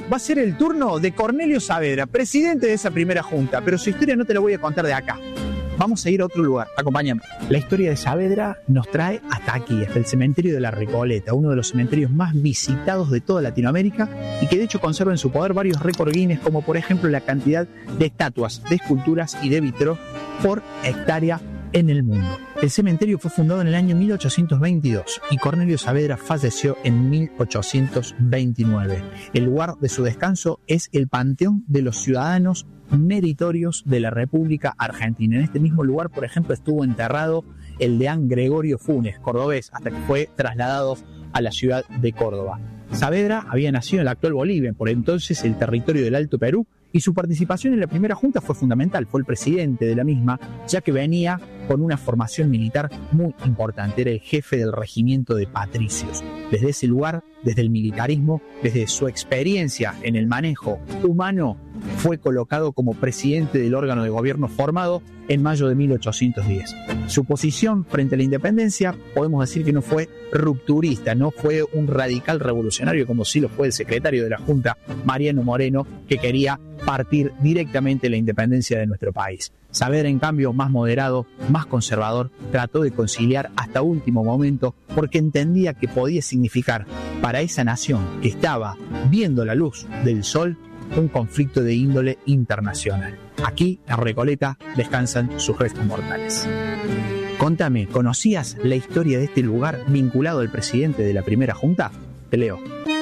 va a ser el turno de Cornelio Saavedra, presidente de esa primera junta, pero su historia no te la voy a contar de acá. Vamos a ir a otro lugar, acompáñame. La historia de Saavedra nos trae hasta aquí, hasta el cementerio de la Recoleta, uno de los cementerios más visitados de toda Latinoamérica y que de hecho conserva en su poder varios récords Guinness, como por ejemplo la cantidad de estatuas, de esculturas y de vitrós por hectárea en el mundo. El cementerio fue fundado en el año 1822 y Cornelio Saavedra falleció en 1829. El lugar de su descanso es el Panteón de los Ciudadanos Meritorios de la República Argentina. En este mismo lugar, por ejemplo, estuvo enterrado el deán Gregorio Funes, cordobés, hasta que fue trasladado a la ciudad de Córdoba. Saavedra había nacido en la actual Bolivia, por entonces el territorio del Alto Perú, y su participación en la primera junta fue fundamental. Fue el presidente de la misma, ya que venía con una formación militar muy importante. Era el jefe del regimiento de patricios. Desde ese lugar, desde el militarismo, desde su experiencia en el manejo humano, fue colocado como presidente del órgano de gobierno formado en mayo de 1810. Su posición frente a la independencia, podemos decir que no fue rupturista, no fue un radical revolucionario como sí lo fue el secretario de la Junta, Mariano Moreno, que quería partir directamente la independencia de nuestro país. Saavedra, en cambio, más moderado, más conservador, trató de conciliar hasta último momento porque entendía que podía significar para esa nación que estaba viendo la luz del sol un conflicto de índole internacional. Aquí, en Recoleta, descansan sus restos mortales. Contame, ¿conocías la historia de este lugar vinculado al presidente de la primera junta? Te leo.